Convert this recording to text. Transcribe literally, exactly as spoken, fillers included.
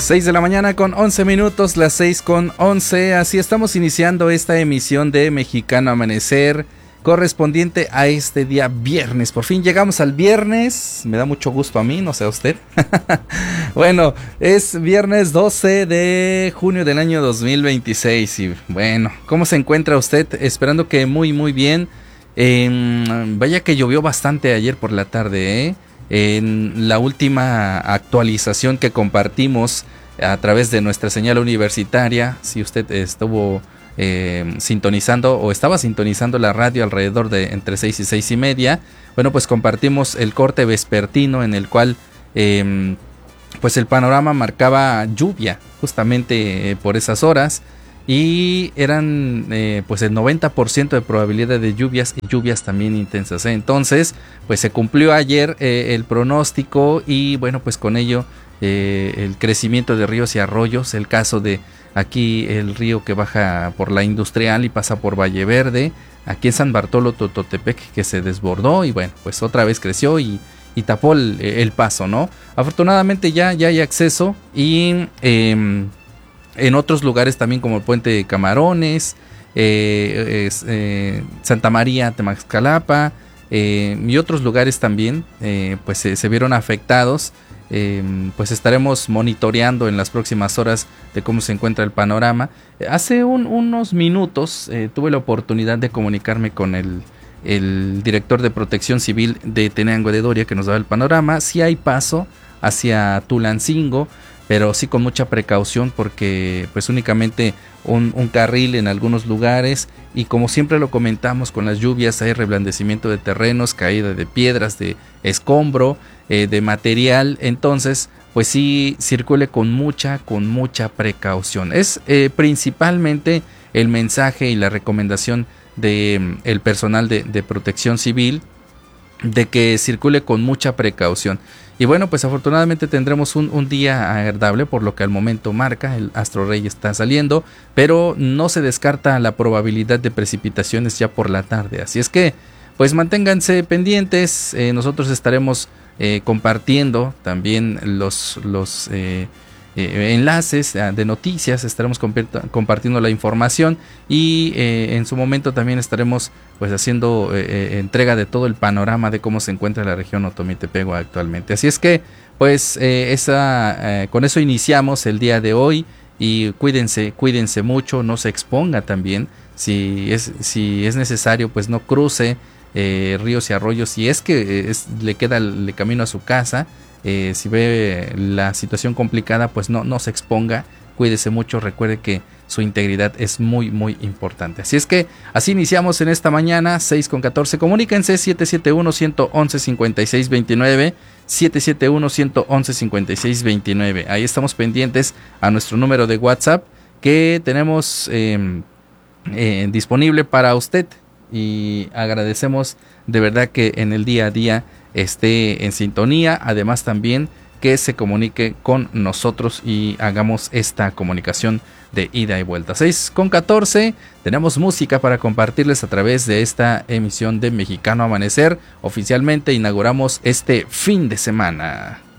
seis de la mañana con once minutos, las seis con once, así estamos iniciando esta emisión de Mexicano Amanecer, correspondiente a este día viernes. Por fin llegamos al viernes, me da mucho gusto a mí, no sé a usted. Bueno, es viernes doce de junio del año dos mil veintiséis y bueno, ¿cómo se encuentra usted? Esperando que muy muy bien. Eh, vaya que llovió bastante ayer por la tarde, ¿eh? En la última actualización que compartimos a través de nuestra señal universitaria, si usted estuvo eh, sintonizando o estaba sintonizando la radio alrededor de entre seis y seis y media, bueno, pues compartimos el corte vespertino en el cual eh, pues el panorama marcaba lluvia justamente eh, por esas horas. Y eran eh, pues el noventa por ciento de probabilidad de lluvias y lluvias también intensas, ¿eh? Entonces pues se cumplió ayer eh, el pronóstico y bueno, pues con ello eh, el crecimiento de ríos y arroyos. El caso de aquí el río que baja por la Industrial y pasa por Valle Verde, aquí en San Bartolo Tototepec, que se desbordó y bueno, pues otra vez creció y, y tapó el, el paso, ¿no? Afortunadamente ya, ya hay acceso y... Eh, en otros lugares también como el puente de Camarones, eh, es, eh, Santa María, Temaxcalapa eh, y otros lugares también eh, pues se, se vieron afectados. Eh, pues estaremos monitoreando en las próximas horas de cómo se encuentra el panorama. Hace un, unos minutos eh, tuve la oportunidad de comunicarme con el, el director de Protección Civil de Tenango de Doria, que nos daba el panorama. Sí hay paso hacia Tulancingo, pero sí con mucha precaución porque pues únicamente un, un carril en algunos lugares y como siempre lo comentamos, con las lluvias hay reblandecimiento de terrenos, caída de piedras, de escombro, eh, de material. Entonces pues sí circule con mucha, con mucha precaución. Es eh, principalmente el mensaje y la recomendación de el personal de, de Protección Civil, de que circule con mucha precaución. Y bueno, pues afortunadamente tendremos un, un día agradable, por lo que al momento marca, el astro rey está saliendo, pero no se descarta la probabilidad de precipitaciones ya por la tarde. Así es que, pues manténganse pendientes, eh, nosotros estaremos eh, compartiendo también los, los eh, eh, enlaces de noticias, estaremos compartiendo la información y eh, en su momento también estaremos pues haciendo eh, entrega de todo el panorama de cómo se encuentra la región Otomí-Tepehua actualmente. Así es que pues eh, esa, eh, con eso iniciamos el día de hoy y cuídense, cuídense mucho, no se exponga también, si es, si es necesario pues no cruce eh, ríos y arroyos, si es que es, le queda el camino a su casa. Eh, si ve la situación complicada, pues no, no se exponga, cuídese mucho, recuerde que su integridad es muy muy importante. Así es que así iniciamos en esta mañana, seis con catorce, comuníquense siete siete uno, uno uno, cinco seis dos nueve, siete siete uno, uno uno, cinco seis dos nueve, ahí estamos pendientes a nuestro número de WhatsApp que tenemos eh, eh, disponible para usted y agradecemos de verdad que en el día a día esté en sintonía, además también que se comunique con nosotros y hagamos esta comunicación de ida y vuelta. seis con catorce, tenemos música para compartirles a través de esta emisión de Mexicano Amanecer. Oficialmente inauguramos este fin de semana.